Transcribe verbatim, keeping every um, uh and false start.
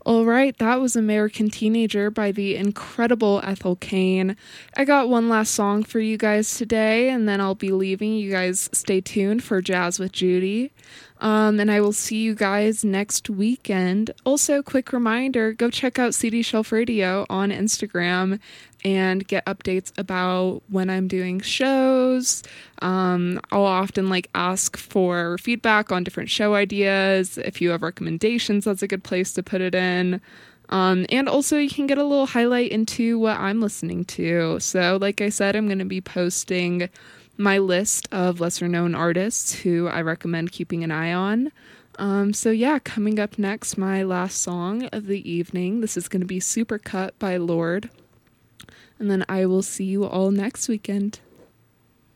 All right, that was American Teenager by the incredible Ethel Kane. I got one last song for you guys today, and then I'll be leaving. You guys stay tuned for Jazz with Judy. Um, and I will see you guys next weekend. Also, quick reminder, go check out C D Shelf Radio on Instagram and get updates about when I'm doing shows. Um, I'll often like ask for feedback on different show ideas. If you have recommendations, that's a good place to put it in. Um, and also you can get a little highlight into what I'm listening to. So like I said, I'm going to be posting my list of lesser known artists who I recommend keeping an eye on. Um, so yeah, coming up next, my last song of the evening. This is going to be Supercut by Lorde. And then I will see you all next weekend.